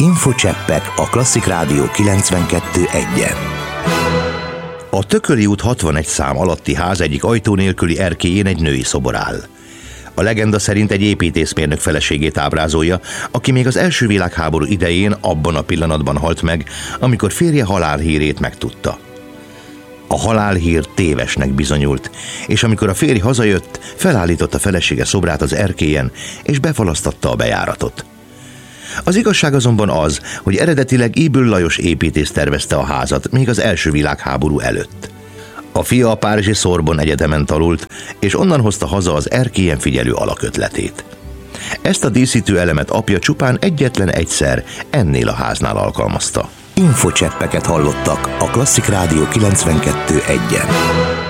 Infocseppek a Klasszik Rádió 92.1-en. A Tököli út 61 szám alatti ház egyik ajtó nélküli erkélyén egy női szobor áll. A legenda szerint egy építészmérnök feleségét ábrázolja, aki még az első világháború idején abban a pillanatban halt meg, amikor férje halálhírét megtudta. A halálhír tévesnek bizonyult, és amikor a férj hazajött, felállította felesége szobrát az erkélyen, és befalasztatta a bejáratot. Az igazság azonban az, hogy eredetileg Ybl Lajos építész tervezte a házat még az első világháború előtt. A fia a párizsi Sorbonne Egyetemen tanult, és onnan hozta haza az erkélyen figyelő alakötletét. Ezt a díszítő elemet apja csupán egyetlen egyszer ennél a háznál alkalmazta. Infocseppeket hallottak a Klasszik Rádió 92.1-en.